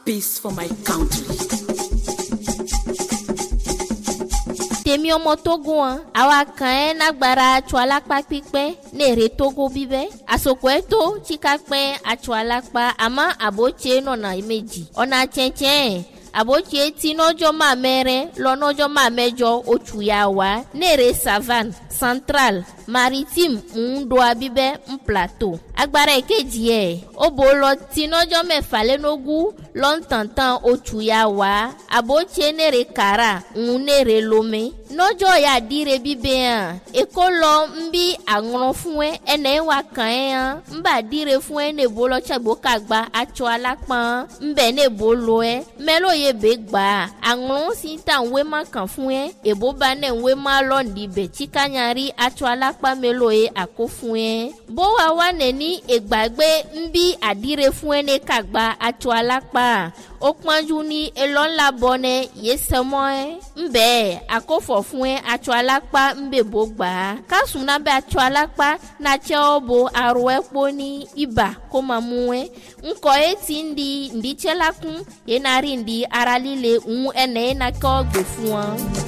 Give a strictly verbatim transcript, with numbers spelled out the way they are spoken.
peace for my country. Tèmi ọmọ Togo an àwa kan ẹ nagbara atsọ alakpa pípẹ́ nèrè Togo bíbẹ́ àsopọ̀ ẹ tó tsika pẹ́ atsọ alakpa àmọ́ àbótse nọ̀nà méjì ọ̀nà tsẹ̀tsẹ̀ àbótse tí nọ́jọ́ máa mẹ́rẹ́ lọ́nọ́jọ́ máa mẹ́jọ oṣù yà wá nèrè savane central maritime ń do abíbẹ́ ń plateau agbára èkejì ẹ̀ ó bò lọ tí nọ́jọ́ mẹ́fà lẹ́nogún lọ́ntàntàn oṣù yà wá àbótse nèrè kàrà ń nèrè lomé nọ́jọ́ yà dire bíbẹ́ hàn èkó lọ ń bí àrùn fún ẹ ẹnẹ wà kàn ẹ́ hàn ń bà dire fún ẹ nèbó lọ tsàgbó kàgbà atsọ alápọ̀n ń bẹ̀ nèbó lọ ẹ mẹ́lò yẹ bẹ́ gbà àrùn sí tà ń wé má kàn fún ẹ èbó bá nẹ̀ ń wé má lọ́ọ̀dì bẹ̀ tsikanyari atsọ alápá mẹ́lò yẹ àkó fún ẹ bó wà wà nẹ̀ ní ìgbàgbé ń bí àdire fún ẹ ní kàgbà atsọ alápá ó pọ́njú ní elọ́ńlá bọ́nẹ yé sẹ́mọ́ ẹ ń bẹ́ẹ̀ àkófọ̀ fún ẹ atsọ alápá ń bẹ̀ bó gbà á kásùn náà bẹ́ atsọ alápá náà tsẹ́ ọ bo arọ ẹ kpó ní ibà kó máa mú ẹ ńkọ ẹ ti ń di ǹdí tsẹ́ la kún yẹn náà rí ǹdí ara líle ń ẹnẹ́ yẹn náà kọ́ gbè fún ọ.